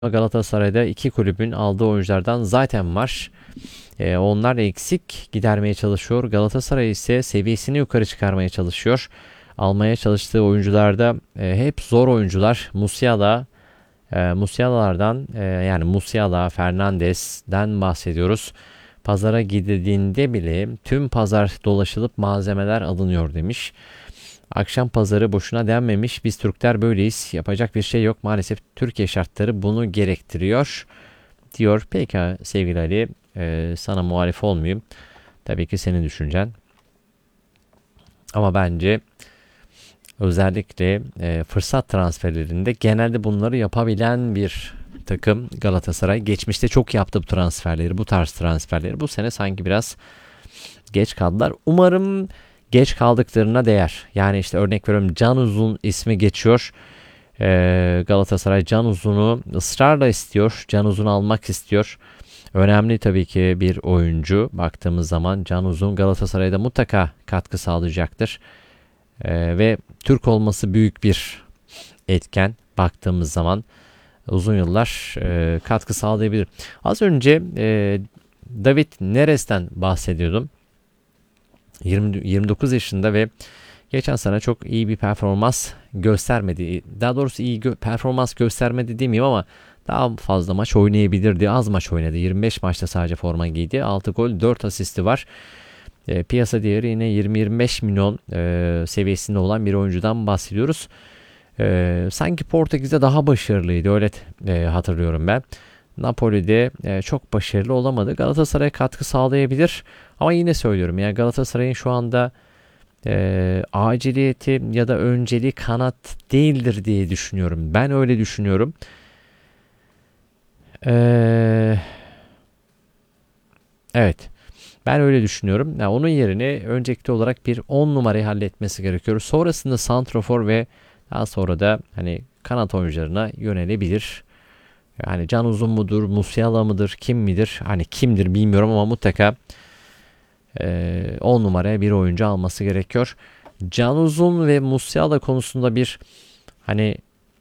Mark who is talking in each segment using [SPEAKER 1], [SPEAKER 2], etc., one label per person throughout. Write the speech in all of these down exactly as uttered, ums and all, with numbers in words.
[SPEAKER 1] Galatasaray'da iki kulübün aldığı oyunculardan zaten var. E, onlar eksik gidermeye çalışıyor. Galatasaray ise seviyesini yukarı çıkarmaya çalışıyor. Almaya çalıştığı oyuncularda e, hep zor oyuncular. Musiala, e, Musiala'lardan e, yani Musiala, Fernandes'den bahsediyoruz. Pazara gidildiğinde bile tüm pazar dolaşılıp malzemeler alınıyor demiş. Akşam pazarı boşuna denmemiş. Biz Türkler böyleyiz. Yapacak bir şey yok. Maalesef Türkiye şartları bunu gerektiriyor diyor. Peki sevgili Ali, e, sana muhalif olmayayım. Tabii ki senin düşüncen. Ama bence özellikle e, fırsat transferlerinde genelde bunları yapabilen bir takım Galatasaray. Geçmişte çok yaptı bu transferleri, bu tarz transferleri. Bu sene sanki biraz geç kaldılar. Umarım geç kaldıklarına değer. Yani işte örnek veriyorum, Can Uzun ismi geçiyor. Ee, Galatasaray Can Uzun'u ısrarla istiyor. Can Uzun'u almak istiyor. Önemli tabii ki bir oyuncu. Baktığımız zaman Can Uzun Galatasaray'da mutlaka katkı sağlayacaktır. Ee, ve Türk olması büyük bir etken. Baktığımız zaman uzun yıllar e, katkı sağlayabilir. Az önce e, David Neres'ten bahsediyordum. yirmi, yirmi dokuz yaşında ve geçen sene çok iyi bir performans göstermedi. Daha doğrusu iyi gö- performans göstermedi demeyeyim ama daha fazla maç oynayabilirdi. Az maç oynadı. yirmi beş maçta sadece forma giydi. altı gol, dört asisti var. E, piyasa değeri yine yirmi yirmi beş milyon e, seviyesinde olan bir oyuncudan bahsediyoruz. E, sanki Portekiz'de daha başarılıydı. Öyle e, hatırlıyorum ben. Napoli'de e, çok başarılı olamadı. Galatasaray'a katkı sağlayabilir. Ama yine söylüyorum, yani Galatasaray'ın şu anda e, aciliyeti ya da önceliği kanat değildir diye düşünüyorum. Ben öyle düşünüyorum. E, evet. Ben öyle düşünüyorum. Yani onun yerine öncelikli olarak bir on numarayı halletmesi gerekiyor. Sonrasında santrafor ve daha sonra da hani kanat oyuncularına yönelebilir. Yani Can Uzun mudur, Musiala mıdır, kim midir? Hani kimdir bilmiyorum ama mutlaka on numaraya bir oyuncu alması gerekiyor. Can Uzun ve Musiala konusunda bir hani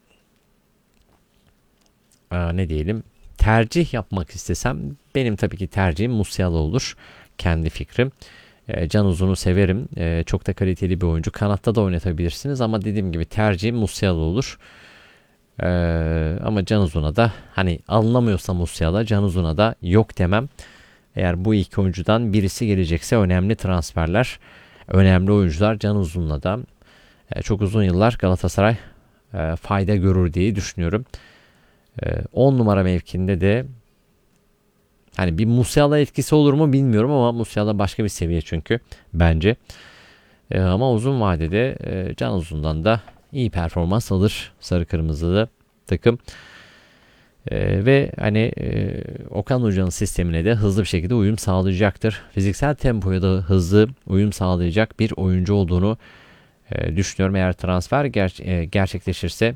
[SPEAKER 1] ne diyelim, tercih yapmak istesem benim tabii ki tercihim Musiala olur. Kendi fikrim. Can Uzun'u severim. Çok da kaliteli bir oyuncu. Kanatta da oynatabilirsiniz ama dediğim gibi tercihim Musiala olur. Ee, ama Can Uzun'a da hani alınamıyorsa Musiala, Can Uzun'a da yok demem. Eğer bu iki oyuncudan birisi gelecekse önemli transferler, önemli oyuncular Can Uzun'la da e, çok uzun yıllar Galatasaray e, fayda görür diye düşünüyorum. on numara mevkinde de hani bir Musiala etkisi olur mu bilmiyorum ama Musiala başka bir seviye çünkü bence. E, ama uzun vadede e, Can Uzun'dan da iyi performans alır sarı kırmızılı takım. Ee, ve hani e, Okan Hoca'nın sistemine de hızlı bir şekilde uyum sağlayacaktır. Fiziksel tempoya da hızlı uyum sağlayacak bir oyuncu olduğunu e, düşünüyorum. Eğer transfer ger- e, gerçekleşirse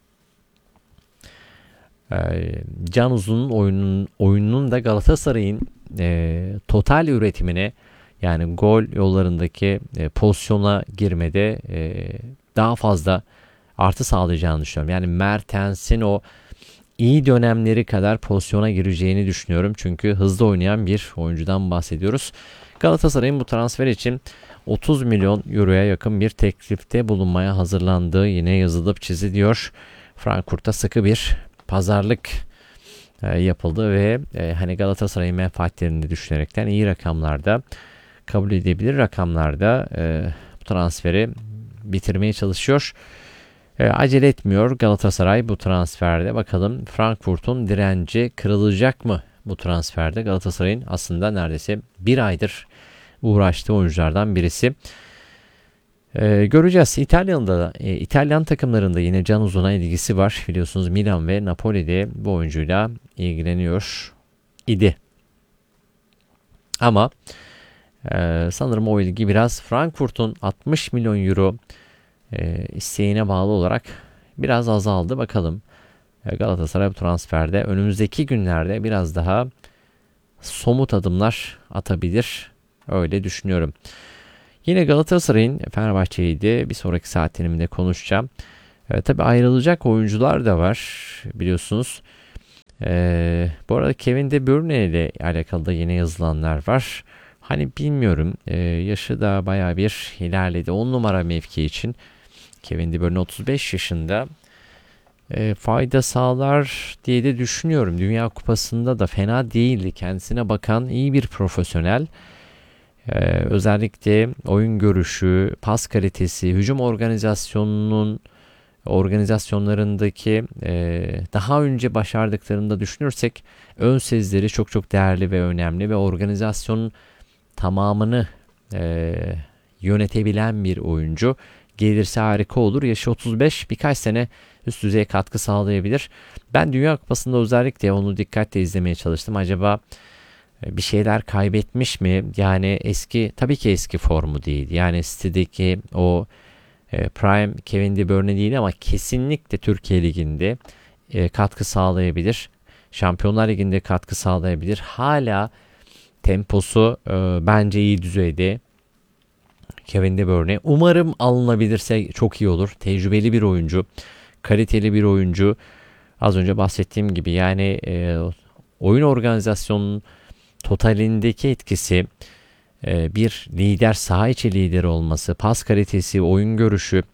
[SPEAKER 1] e, Can Uzun'un oyunun, oyununun da Galatasaray'ın e, total üretimine, yani gol yollarındaki e, pozisyona girmede e, daha fazla artı sağlayacağını düşünüyorum. Yani Mertens'in o iyi dönemleri kadar pozisyona gireceğini düşünüyorum. Çünkü hızlı oynayan bir oyuncudan bahsediyoruz. Galatasaray'ın bu transfer için otuz milyon euroya yakın bir teklifte bulunmaya hazırlandığı yine yazılıp çiziliyor. Frankfurt'ta sıkı bir pazarlık e, yapıldı ve e, hani Galatasaray'ın menfaatlerini düşünerekten iyi rakamlarda, kabul edebilir rakamlarda e, bu transferi bitirmeye çalışıyor. E, acele etmiyor Galatasaray bu transferde. Bakalım Frankfurt'un direnci kırılacak mı bu transferde? Galatasaray'ın aslında neredeyse bir aydır uğraştığı oyunculardan birisi. E, göreceğiz. İtalya'da, e, İtalyan takımlarında yine Can Uzun'a ilgisi var. Biliyorsunuz Milan ve Napoli'de bu oyuncuyla ilgileniyor idi. Ama e, sanırım o ilgi biraz Frankfurt'un altmış milyon euro e, isteğine bağlı olarak biraz azaldı. Bakalım e, Galatasaray bu transferde önümüzdeki günlerde biraz daha somut adımlar atabilir. Öyle düşünüyorum. Yine Galatasaray'ın Fenerbahçe'yi de bir sonraki saat diliminde konuşacağım. E, tabii ayrılacak oyuncular da var biliyorsunuz. Ee, bu arada Kevin De Bruyne ile alakalı da yine yazılanlar var. Hani bilmiyorum, e, yaşı da bayağı bir ilerledi. on numara mevki için Kevin De Bruyne otuz beş yaşında. E, fayda sağlar diye de düşünüyorum. Dünya Kupası'nda da fena değildi. Kendisine bakan iyi bir profesyonel. E, özellikle oyun görüşü, pas kalitesi, hücum organizasyonunun organizasyonlarındaki e, daha önce başardıklarını da düşünürsek ön sezileri çok çok değerli ve önemli ve organizasyonun tamamını e, yönetebilen bir oyuncu. Gelirse harika olur. Yaşı otuz beş, birkaç sene üst düzey katkı sağlayabilir. Ben Dünya Kupası'nda özellikle onu dikkatle izlemeye çalıştım. Acaba bir şeyler kaybetmiş mi? Yani eski, tabii ki eski formu değil. Yani City'deki o e, Prime Kevin De Bruyne değil ama kesinlikle Türkiye Ligi'nde e, katkı sağlayabilir. Şampiyonlar Ligi'nde katkı sağlayabilir. Hala temposu e, bence iyi düzeyde. Kevin De Bruyne. Umarım alınabilirse çok iyi olur. Tecrübeli bir oyuncu. Kaliteli bir oyuncu. Az önce bahsettiğim gibi yani e, oyun organizasyonunun totalindeki etkisi, e, bir lider, saha içi lider olması, pas kalitesi, oyun görüşü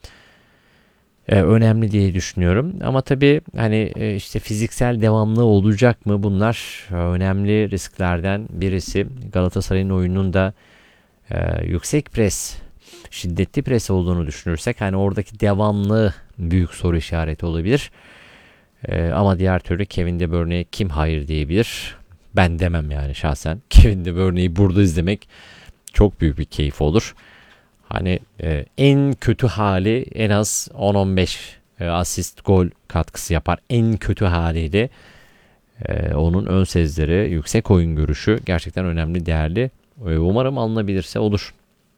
[SPEAKER 1] e, önemli diye düşünüyorum. Ama tabii hani e, işte fiziksel devamlı olacak mı? Bunlar e, önemli risklerden birisi. Galatasaray'ın oyunun da e, yüksek pres, şiddetli pres olduğunu düşünürsek hani oradaki devamlı büyük soru işareti olabilir. Ee, ama diğer türlü Kevin De Bruyne'ye kim hayır diyebilir? Ben demem yani şahsen. Kevin De Bruyne'yi burada izlemek çok büyük bir keyif olur. Hani e, en kötü hali en az on on beş e, asist gol katkısı yapar. En kötü haliyle e, onun ön sezileri, yüksek oyun görüşü gerçekten önemli, değerli. E, umarım alınabilirse olur.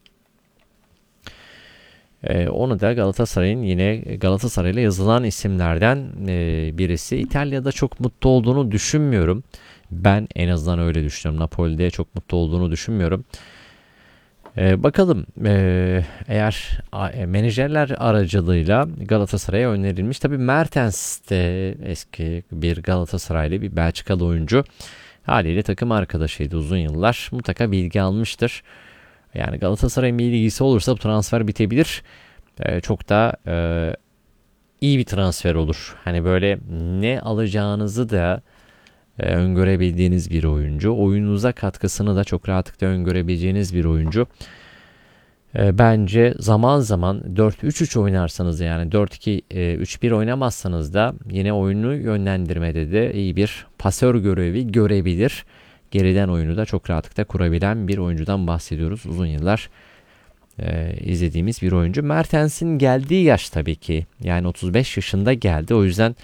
[SPEAKER 1] Ee, onu da Galatasaray'ın yine Galatasaray'la yazılan isimlerden e, birisi. İtalya'da çok mutlu olduğunu düşünmüyorum. Ben en azından öyle düşünüyorum. Napoli'de çok mutlu olduğunu düşünmüyorum. Ee, bakalım ee, eğer e, menajerler aracılığıyla Galatasaray'a önerilmiş. Tabii Mertens de eski bir Galatasaraylı, bir Belçikalı oyuncu. Haliyle takım arkadaşıydı uzun yıllar. Mutlaka bilgi almıştır. Yani Galatasaray'ın bir ilgisi olursa bu transfer bitebilir. Ee, çok da e, iyi bir transfer olur. Hani böyle ne alacağınızı da e, öngörebildiğiniz bir oyuncu. Oyununuza katkısını da çok rahatlıkla öngörebileceğiniz bir oyuncu. E, bence zaman zaman dört üç üç oynarsanız yani dört iki üç bir oynamazsanız da yine oyunu yönlendirmede de iyi bir pasör görevi görebilir. Geriden oyunu da çok rahatlıkla kurabilen bir oyuncudan bahsediyoruz. Uzun yıllar e, izlediğimiz bir oyuncu. Mertens'in geldiği yaş tabii ki. Yani otuz beş yaşında geldi. O yüzden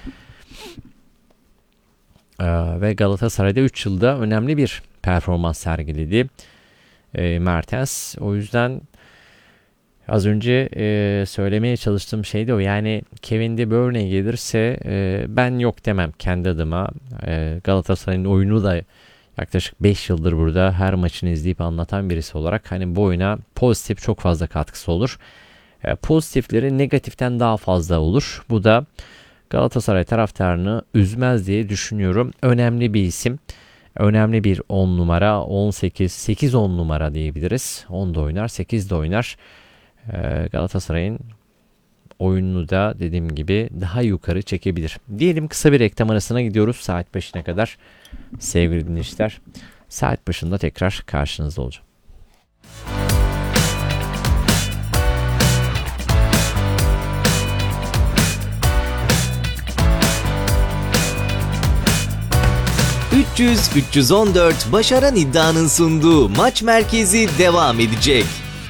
[SPEAKER 1] e, ve Galatasaray'da üç yılda önemli bir performans sergiledi e, Mertens. O yüzden az önce e, söylemeye çalıştığım şey de o. Yani Kevin De Bruyne gelirse e, ben yok demem kendi adıma. E, Galatasaray'ın oyunu da yaklaşık beş yıldır burada her maçını izleyip anlatan birisi olarak hani bu oyuna pozitif çok fazla katkısı olur. E, pozitifleri negatiften daha fazla olur. Bu da Galatasaray taraftarını üzmez diye düşünüyorum. Önemli bir isim. Önemli bir on numara, on sekiz, sekiz on numara diyebiliriz. on da oynar, sekiz de oynar. E, Galatasaray'ın oyununu da dediğim gibi daha yukarı çekebilir. Diyelim kısa bir reklam arasına gidiyoruz saat beşine kadar. Sevgili dinleyiciler, saat başında tekrar karşınızda olacağım.
[SPEAKER 2] üç yüz üç yüz on dört Başaran İddia'nın sunduğu Maç Merkezi devam edecek.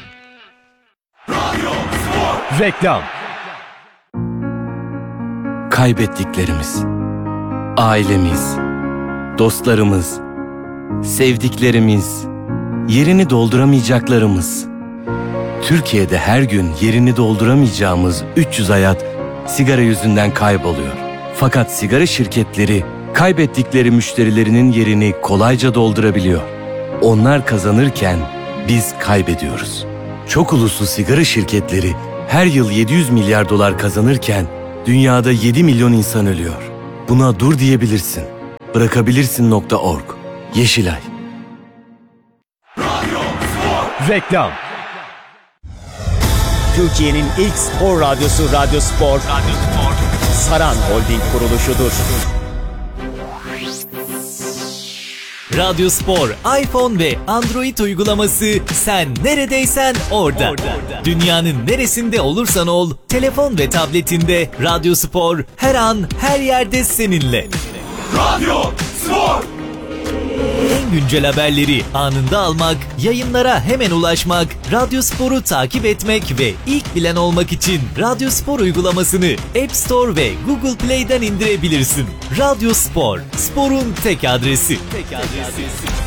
[SPEAKER 3] Reklam. Kaybettiklerimiz, ailemiz, dostlarımız, sevdiklerimiz, yerini dolduramayacaklarımız. Türkiye'de her gün yerini dolduramayacağımız üç yüz hayat sigara yüzünden kayboluyor. Fakat sigara şirketleri kaybettikleri müşterilerinin yerini kolayca doldurabiliyor. Onlar kazanırken biz kaybediyoruz. Çok uluslu sigara şirketleri her yıl yedi yüz milyar dolar kazanırken dünyada yedi milyon insan ölüyor. Buna dur diyebilirsin. bırakabilirsin nokta org. Yeşilay.
[SPEAKER 4] Reklam. Türkiye'nin ilk spor radyosu Radyo Spor, Radyo Spor. Saran Holding kuruluşudur.
[SPEAKER 2] Radyo Spor, iPhone ve Android uygulaması sen neredeysen orada. orada. Dünyanın neresinde olursan ol, telefon ve tabletinde Radyo Spor her an her yerde seninle.
[SPEAKER 5] Radyo Spor.
[SPEAKER 2] En güncel haberleri anında almak, yayınlara hemen ulaşmak, Radyo Spor'u takip etmek ve ilk bilen olmak için Radyo Spor uygulamasını App Store ve Google Play'den indirebilirsin. Radyo Spor, sporun tek adresi. Tek adresi.